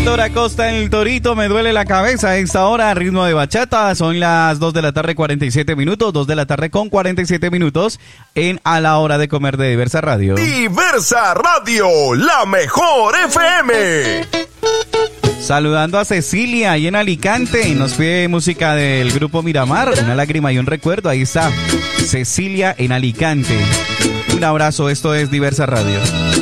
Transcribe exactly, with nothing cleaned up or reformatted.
Héctor Acosta, el Torito, me duele la cabeza a esta hora, ritmo de bachata. Son las dos de la tarde, cuarenta y siete minutos, dos de la tarde con cuarenta y siete minutos en A la Hora de Comer de Diversa Radio. Diversa Radio, la mejor F M. Saludando a Cecilia ahí en Alicante, y nos pide música del grupo Miramar, Una lágrima y un recuerdo. Ahí está Cecilia en Alicante. Un abrazo, esto es Diversa Radio.